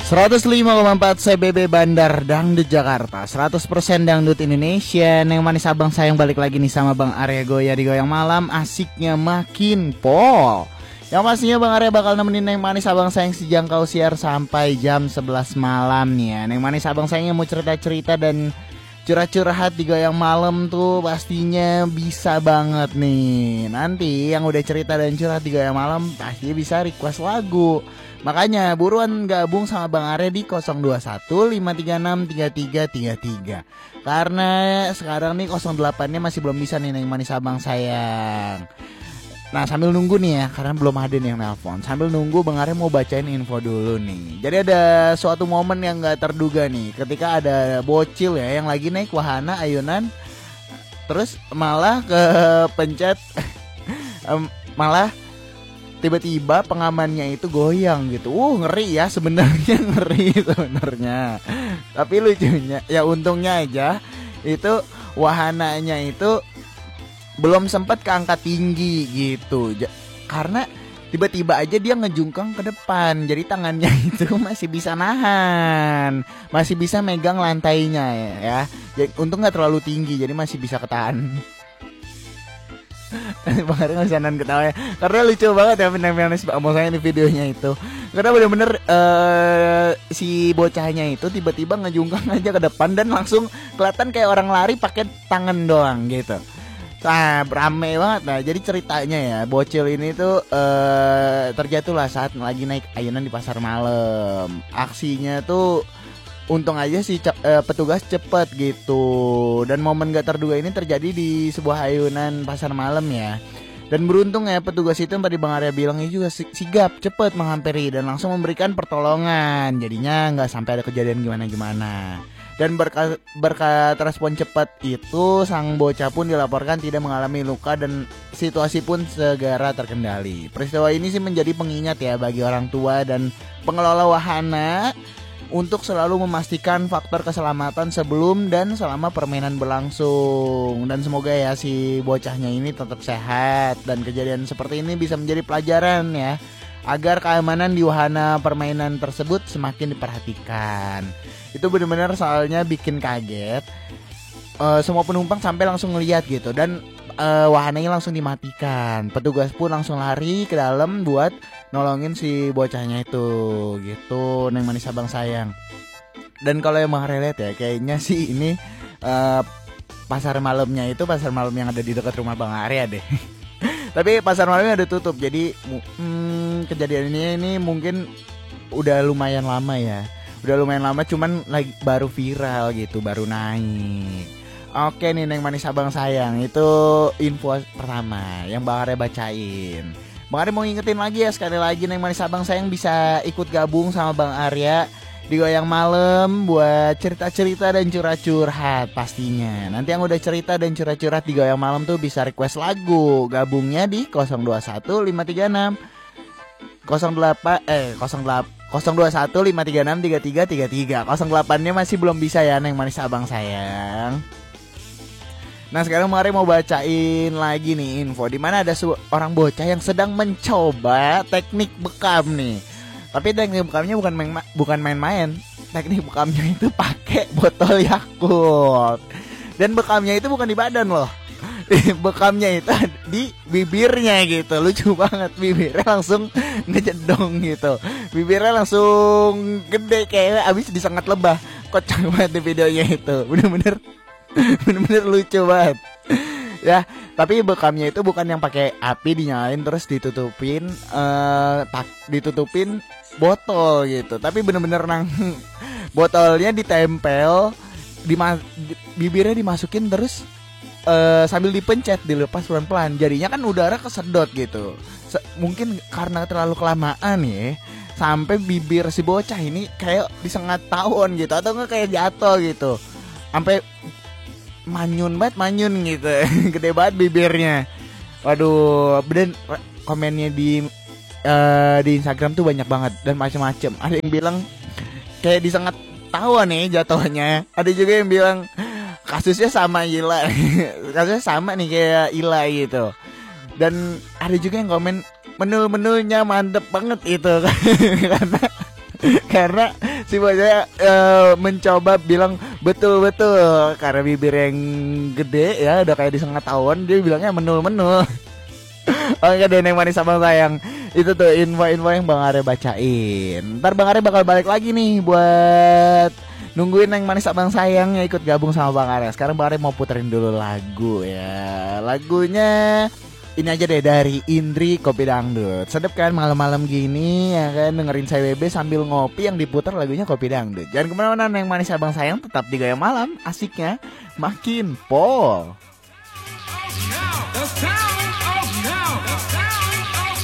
105,4 CBB Bandar Dangdut Jakarta, 100% Dangdut Indonesia. Neng manis abang sayang balik lagi nih sama Bang Arya Goya di Goyang Malam. Asiknya makin pol. Yang pastinya Bang Arya bakal nemenin Neng manis abang sayang sejangkau siar sampai jam 11 malam nih ya. Neng manis abang sayangnya mau cerita-cerita dan curhat-curhat di Goyang Malam tuh pastinya bisa banget nih. Nanti yang udah cerita dan curhat di Goyang Malam pasti bisa request lagu. Makanya buruan gabung sama Bang Arya di 021 536 3333. Karena sekarang nih 08-nya masih belum bisa nih Neng manis abang sayang. Nah sambil nunggu nih ya, karena belum ada nih yang nelpon. Sambil nunggu Bang Arya mau bacain info dulu nih. Jadi ada suatu momen yang gak terduga nih, ketika ada bocil ya yang lagi naik wahana ayunan, terus malah kepencet malah tiba-tiba pengamannya itu goyang gitu. Ngeri ya sebenarnya, ngeri sebenarnya. Tapi lucunya ya untungnya aja itu wahananya itu belum sempat keangkat tinggi gitu. Karena tiba-tiba aja dia ngejungkang ke depan. Jadi tangannya itu masih bisa nahan, masih bisa megang lantainya ya. Jadi, untung gak terlalu tinggi, jadi masih bisa ketahan. Bang Arya gak bisa nahan ketawa ya, karena lucu banget ya Neng-Neng mau saya di videonya itu. Karena bener-bener si bocahnya itu tiba-tiba ngejungkang aja ke depan dan langsung kelihatan kayak orang lari pakai tangan doang gitu. Nah rame banget. Nah jadi ceritanya ya, bocil ini tuh terjatuh lah saat lagi naik ayunan di pasar malam. Aksinya tuh untung aja sih petugas cepet gitu. Dan momen gak terduga ini terjadi di sebuah ayunan pasar malam ya. Dan beruntung ya petugas itu yang tadi Bang Arya bilangnya juga sigap, cepet menghampiri dan langsung memberikan pertolongan. Jadinya gak sampai ada kejadian gimana-gimana. Dan berkat respon cepat itu sang bocah pun dilaporkan tidak mengalami luka dan situasi pun segera terkendali. Peristiwa ini sih menjadi pengingat ya bagi orang tua dan pengelola wahana untuk selalu memastikan faktor keselamatan sebelum dan selama permainan berlangsung. Dan semoga ya si bocahnya ini tetap sehat dan kejadian seperti ini bisa menjadi pelajaran ya, agar keamanan di wahana permainan tersebut semakin diperhatikan. Itu benar-benar soalnya bikin kaget. Semua penumpang sampai langsung ngeliat gitu. Dan wahananya langsung dimatikan. Petugas pun langsung lari ke dalam buat nolongin si bocahnya itu gitu. Neng manis abang sayang. Dan kalau yang Bang Arya lihat ya, kayaknya sih ini pasar malamnya itu pasar malam yang ada di dekat rumah Bang Arya deh. Tapi pasar malamnya udah tutup. Jadi kejadian ini mungkin udah lumayan lama ya. Udah lumayan lama, cuman lagi baru viral gitu, baru naik. Oke nih Neng manis abang sayang, itu info pertama yang Bang Arya bacain. Bang Arya mau ngingetin lagi ya, sekali lagi Neng manis abang sayang bisa ikut gabung sama Bang Arya di Goyang Malam buat cerita-cerita dan curhat-curhat pastinya. Nanti yang udah cerita dan curhat-curhat di Goyang Malam tuh bisa request lagu. Gabungnya di 021 536 021 536 3333. 08-nya masih belum bisa ya Neng manis abang sayang. Nah sekarang Mari mau bacain lagi nih info di mana ada seorang bocah yang sedang mencoba teknik bekam nih. Tapi teknik bekamnya bukan main-main. Teknik bekamnya itu pakai botol Yakult. Dan bekamnya itu bukan di badan loh. Bekamnya itu di bibirnya gitu. Lucu banget, bibirnya langsung ngejedong gitu. Bibirnya langsung gede kayak abis disengat lebah. Kocak banget di videonya itu. Bener-bener lucu banget. Ya, tapi bekamnya itu bukan yang pakai api dinyalain terus ditutupin ditutupin botol gitu. Tapi bener-bener botolnya ditempel bibirnya dimasukin terus sambil dipencet, dilepas pelan-pelan. Jadinya kan udara kesedot gitu. Mungkin karena terlalu kelamaan ya, sampai bibir si bocah ini kayak disengat tawon gitu, atau enggak kayak jatuh gitu. Sampai manyun gitu. Gede banget bibirnya. Waduh, dan komennya di Instagram tuh banyak banget dan macam-macam. Ada yang bilang kayak disengat tawon nih jatuhnya. Ada juga yang bilang kasusnya sama Ila. Kasusnya sama nih kayak Ila gitu. Dan ada juga yang komen menul-menulnya mantep banget itu. karena Si bocah mencoba bilang betul karena bibir yang gede ya udah kayak disengat tawon, dia bilangnya menul. Oke deh yang manis abang sayang. Itu tuh info-info yang Bang Are bacain. Ntar Bang Are bakal balik lagi nih buat nungguin yang manis abang sayang yang ikut gabung sama Bang Are. Sekarang Bang Are mau puterin dulu lagu ya. Lagunya ini aja deh dari Indri Kopi Dangdut. Sedep kan malam-malam gini ya kan dengerin saya WB sambil ngopi, yang diputar lagunya Kopi Dangdut. Jangan kemana-mana, yang manis abang sayang tetap di Gaya Malam, asiknya makin pol.